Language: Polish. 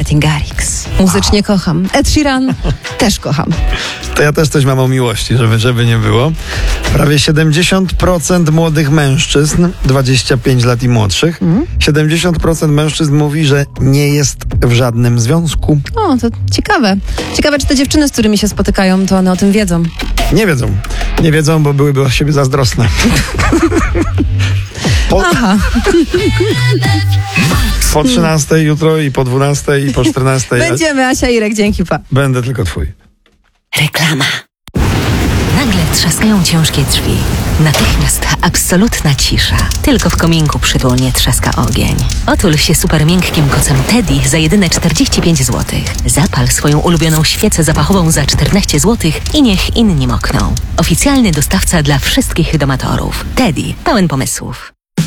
Martin Garrix. Muzycznie kocham. Ed Sheeran też kocham. To ja też coś mam o miłości, żeby nie było. Prawie 70% młodych mężczyzn, 25 lat i młodszych, 70% mężczyzn mówi, że nie jest w żadnym związku. O, to ciekawe. Ciekawe, czy te dziewczyny, z którymi się spotykają, to one o tym wiedzą. Nie wiedzą, bo byłyby o siebie zazdrosne. Po 13 jutro i po 12 i po 14. Będziemy, Asia Irek, dzięki, pa. Będę tylko twój. Reklama. Nagle trzaskają ciężkie drzwi. Natychmiast absolutna cisza. Tylko w kominku przytulnie trzaska ogień. Otul się super miękkim kocem Teddy za jedyne 45 zł. Zapal swoją ulubioną świecę zapachową za 14 zł i niech inni mokną. Oficjalny dostawca dla wszystkich domatorów. Teddy, pełen pomysłów.